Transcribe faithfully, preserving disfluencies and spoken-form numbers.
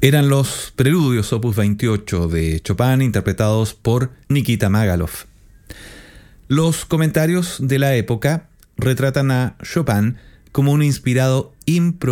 Eran los preludios opus veintiocho de Chopin interpretados por Nikita Magalov. Los comentarios de la época retratan a Chopin como un inspirado improvisador